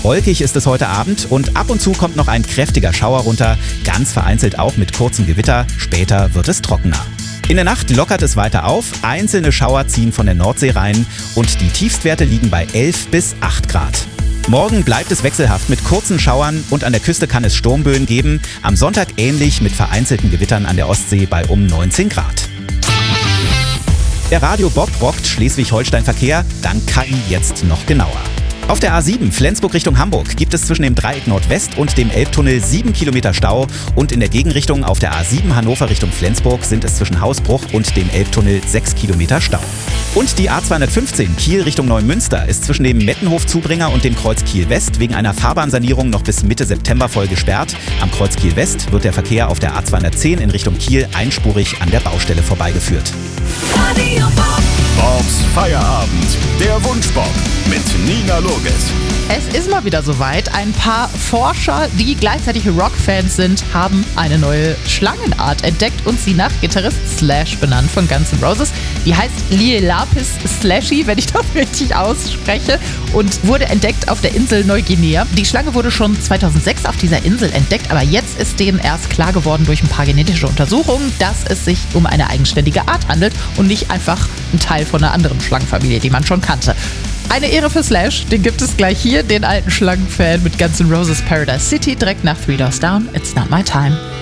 Wolkig ist es heute Abend und ab und zu kommt noch ein kräftiger Schauer runter, ganz vereinzelt auch mit kurzem Gewitter. Später wird es trockener. In der Nacht lockert es weiter auf, einzelne Schauer ziehen von der Nordsee rein und die Tiefstwerte liegen bei 11 bis 8 Grad. Morgen bleibt es wechselhaft mit kurzen Schauern und an der Küste kann es Sturmböen geben. Am Sonntag ähnlich mit vereinzelten Gewittern an der Ostsee bei um 19 Grad. Der Radio Bob rockt Schleswig-Holstein-Verkehr, dann KI jetzt noch genauer. Auf der A7 Flensburg Richtung Hamburg gibt es zwischen dem Dreieck Nordwest und dem Elbtunnel 7 Kilometer Stau und in der Gegenrichtung auf der A7 Hannover Richtung Flensburg sind es zwischen Hausbruch und dem Elbtunnel 6 Kilometer Stau. Und die A215 Kiel Richtung Neumünster ist zwischen dem Mettenhof-Zubringer und dem Kreuz Kiel-West wegen einer Fahrbahnsanierung noch bis Mitte September voll gesperrt. Am Kreuz Kiel-West wird der Verkehr auf der A210 in Richtung Kiel einspurig an der Baustelle vorbeigeführt. Radio Bob. Bobs Feierabend, der Wunschbob mit Nina Loges. Es ist mal wieder soweit. Ein paar Forscher, die gleichzeitig Rockfans sind, haben eine neue Schlangenart entdeckt und sie nach Gitarrist Slash benannt von Guns N' Roses. Die heißt Lielapis slashy, wenn ich das richtig ausspreche, und wurde entdeckt auf der Insel Neuguinea. Die Schlange wurde schon 2006 auf dieser Insel entdeckt, aber jetzt ist denen erst klar geworden durch ein paar genetische Untersuchungen, dass es sich um eine eigenständige Art handelt und nicht einfach ein Teil von einer anderen Schlangenfamilie, die man schon kannte. Eine Ehre für Slash, den gibt es gleich hier, den alten Schlangenfan mit Guns N' Roses Paradise City, direkt nach Three Doors Down. It's Not My Time.